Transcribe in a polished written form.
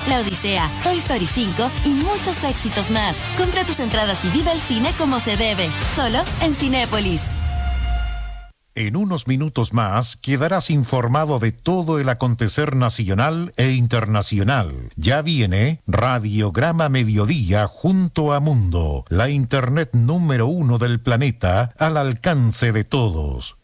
La Odisea, Toy Story 5 y muchos éxitos más. Compra tus entradas y vive el cine como se debe. Solo en Cinépolis. En unos minutos más quedarás informado de todo el acontecer nacional e internacional. Ya viene Radiograma Mediodía junto a Mundo, la internet número 1 del planeta al alcance de todos.